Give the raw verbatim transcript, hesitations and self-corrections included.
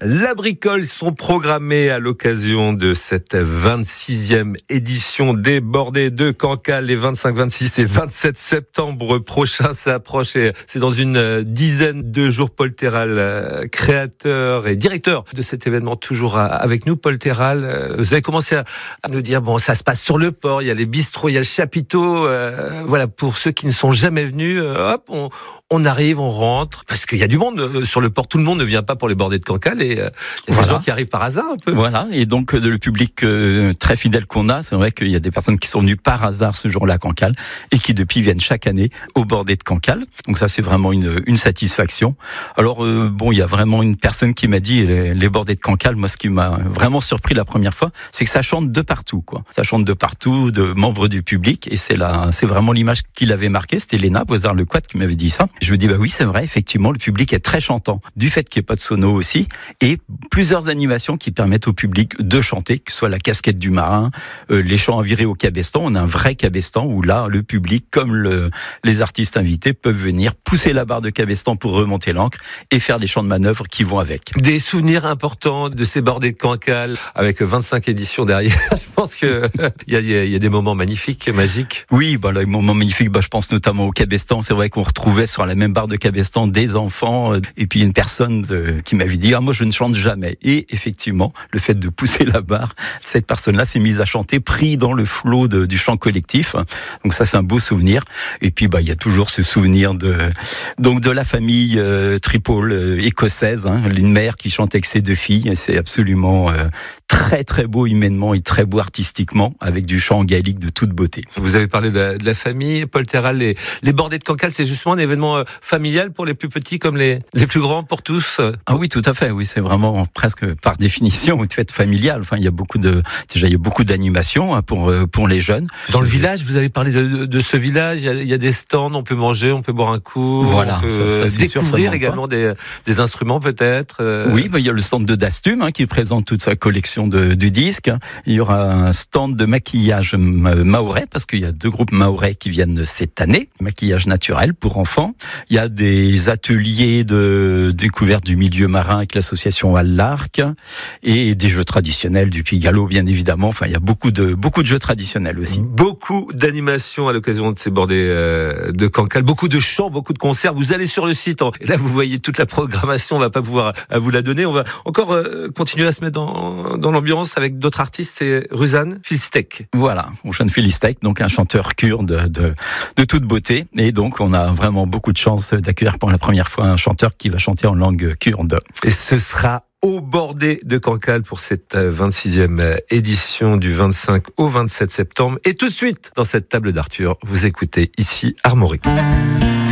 La bricole sont programmées à l'occasion de cette vingt-sixième édition des Bordées de Cancale les vingt-cinq, vingt-six et vingt-sept septembre prochains. Ça approche et c'est dans une dizaine de jours. Paul Terral, créateur et directeur de cet événement, toujours avec nous. Paul Terral, vous avez commencé à nous dire, bon, ça se passe sur le port, il y a les bistrots, il y a le chapiteau. Euh, voilà, pour ceux qui ne sont jamais venus, euh, hop, on, on arrive, on rentre, parce qu'il y a du monde euh, sur le port. Tout le monde ne vient pas pour les Bordées de Cancale et euh, il y a voilà. des gens qui arrivent par hasard un peu. Voilà, et donc euh, le public euh, très fidèle qu'on a, c'est vrai qu'il y a des personnes qui sont venues par hasard ce jour-là à Cancale et qui depuis viennent chaque année aux Bordées de Cancale. Donc ça, c'est vraiment une, une satisfaction. Alors euh, bon, il y a vraiment une personne qui m'a dit les, les Bordées de Cancale. Moi, ce qui m'a vraiment surpris la première fois, c'est que ça chante de partout, quoi. Ça chante de partout, de membres du public, et c'est là, c'est vraiment l'image qui l'avait marqué. C'était Léna Boisard-Lequat qui m'avait dit ça. Je me dis bah oui, c'est vrai, effectivement, le public est très chantant. Du fait qu'il n'y ait pas de sono aussi, et plusieurs animations qui permettent au public de chanter, que ce soit la casquette du marin, euh, les chants à virer au cabestan. On a un vrai cabestan où là, le public, comme le, les artistes invités, peuvent venir pousser la barre de cabestan pour remonter l'ancre et faire les chants de manœuvre qui vont avec. Des souvenirs importants de ces Bordées de Cancale avec vingt-cinq éditions derrière. Je pense que il y a, il y a des moments magnifiques, magiques. Oui, bah là, les moments magnifiques, bah je pense notamment au cabestan. C'est vrai qu'on retrouvait sur la même barre de cabestan des enfants et puis une personne de, qui m'avait dit ah moi je ne chante jamais. Et effectivement, le fait de pousser la barre, cette personne-là s'est mise à chanter, pris dans le flot de, du chant collectif. Donc ça c'est un beau souvenir. Et puis bah il y a toujours ce souvenir de donc de la famille euh, Tripole euh, écossaise, hein, une mère qui chante avec ses deux filles. Et c'est absolument euh, très très beau humainement et très beau artistiquement, avec du chant gaélique de toute beauté. Vous avez parlé de la, de la famille, Paul Terral, les, les Bordées de Cancale, c'est justement un événement familial pour les plus petits comme les, les plus grands, pour tous. Ah oui, tout à fait, oui, c'est vraiment presque par définition une fête familiale. Enfin, il y a beaucoup de, déjà il y a beaucoup d'animations hein, pour pour les jeunes. Dans le village, vous avez parlé de, de, de ce village, il y, a, il y a des stands, on peut manger, on peut boire un coup, voilà, on peut ça, ça, c'est découvrir sûr, également des, des instruments peut-être. Euh... Oui, bah, il y a le stand de Dastum hein, qui présente toute sa collection de, de disques. Il y aura un stand de maquillage mahorais parce qu'il y a deux groupes mahorais qui viennent cette année, maquillage naturel pour enfants. Il y a des ateliers de découverte du milieu marin avec l'association à l'Arc et des jeux traditionnels du Pigalle, bien évidemment. Enfin, il y a beaucoup de beaucoup de jeux traditionnels aussi. Beaucoup d'animations à l'occasion de ces Bordées euh, de Cancale, beaucoup de chants, beaucoup de concerts. Vous allez sur le site et là vous voyez toute la programmation. On va pas pouvoir à vous la donner. On va encore euh, continuer à se mettre dans dans l'ambiance avec d'autres artistes. C'est Ruslan Filstek. Voilà, Ruslan Filstek, donc un chanteur kurde de de toute beauté. Et donc on a vraiment beaucoup de chance d'accueillir pour la première fois un chanteur qui va chanter en langue kurde. Et ce sera aux Bordées de Cancale pour cette vingt-sixième édition du vingt-cinq au vingt-sept septembre. Et tout de suite, dans cette table d'Arthur, vous écoutez ici Armorique.